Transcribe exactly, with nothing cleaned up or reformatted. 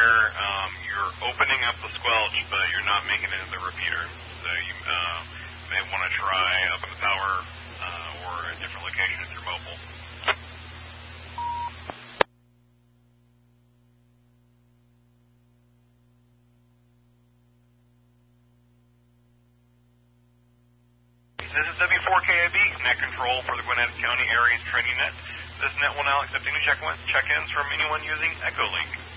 Um, you're opening up the squelch, but you're not making it into the repeater. So you uh, may want to try up in the tower uh, or a different location if you're mobile. This is W four K A B, net control for the Gwinnett County Areas Trading Net. This net will now accept any check-ins from anyone using EchoLink.